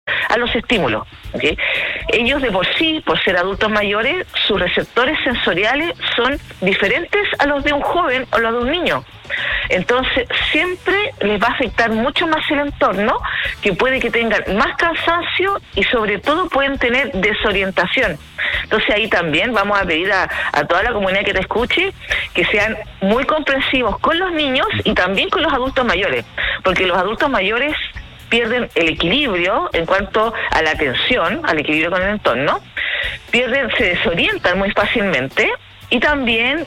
a los estímulos. ¿Okay? Ellos de por sí, por ser adultos mayores, sus receptores sensoriales son diferentes a los de un joven o los de un niño. Entonces siempre les va a afectar mucho más el entorno, que puede que tengan más cansancio y sobre todo pueden tener desorientación. Entonces ahí también vamos a pedir a toda la comunidad que te escuche que sean muy comprensivos con los niños y también con los adultos mayores, porque los adultos mayores pierden el equilibrio en cuanto a la atención, al equilibrio con el entorno, se desorientan muy fácilmente y también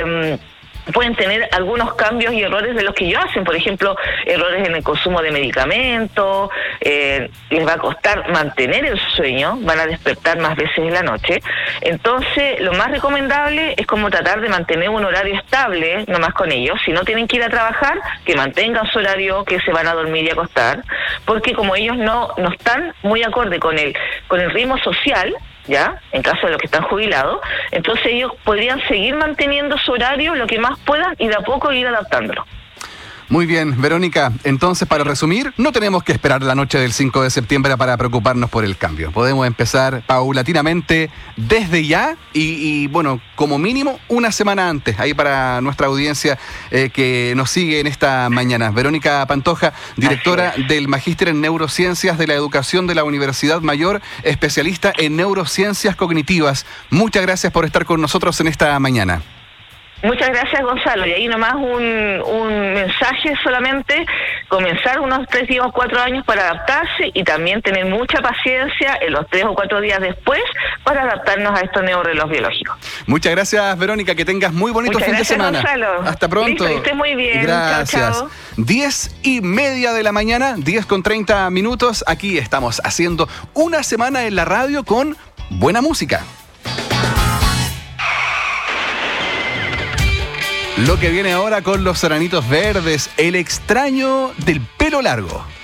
pueden tener algunos cambios y errores de los que ellos hacen, por ejemplo, errores en el consumo de medicamentos, les va a costar mantener el sueño, van a despertar más veces en la noche. Entonces, lo más recomendable es como tratar de mantener un horario estable, nomás con ellos. Si no tienen que ir a trabajar, que mantengan su horario, que se van a dormir y acostar, porque como ellos no están muy acorde con el ritmo social, ¿ya? En caso de los que están jubilados, entonces ellos podrían seguir manteniendo su horario lo que más puedan y de a poco ir adaptándolo. Muy bien, Verónica, entonces para resumir, no tenemos que esperar la noche del 5 de septiembre para preocuparnos por el cambio. Podemos empezar paulatinamente desde ya y bueno, como mínimo una semana antes, ahí para nuestra audiencia que nos sigue en esta mañana. Verónica Pantoja, directora del Magíster en Neurociencias de la Educación de la Universidad Mayor, especialista en neurociencias cognitivas. Muchas gracias por estar con nosotros en esta mañana. Muchas gracias, Gonzalo. Y ahí nomás un mensaje solamente, comenzar unos 3 días o 4 años para adaptarse y también tener mucha paciencia en los 3 o 4 días después para adaptarnos a estos neurrelojes biológicos. Muchas gracias, Verónica, que tengas muy bonito fin de semana. Gonzalo. Hasta pronto. Listo, que estés muy bien. Gracias. Chao, chao. 10:30 de la mañana, 10:30. Aquí estamos haciendo una semana en la radio con buena música. Lo que viene ahora con los Serranitos Verdes, el extraño del pelo largo.